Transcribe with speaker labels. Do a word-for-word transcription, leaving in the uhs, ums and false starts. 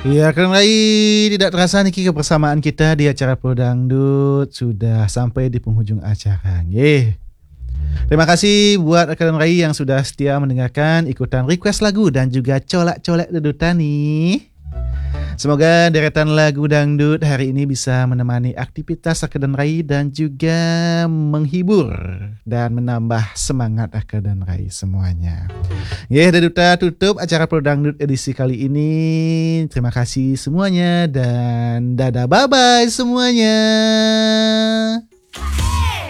Speaker 1: Ya, kembali tidak terasa nih kebersamaan kita di acara Pro Dangdut sudah sampai di penghujung acara. Nggih. Terima kasih buat rekan Rai yang sudah setia mendengarkan ikutan request lagu dan juga colak-colak dedutan nih. Semoga deretan lagu dangdut hari ini bisa menemani aktivitas Rekan Rai dan juga menghibur dan menambah semangat Rekan Rai semuanya. Ya, Deduta tutup acara Pro Dangdut edisi kali ini. Terima kasih semuanya dan dadah bye-bye semuanya.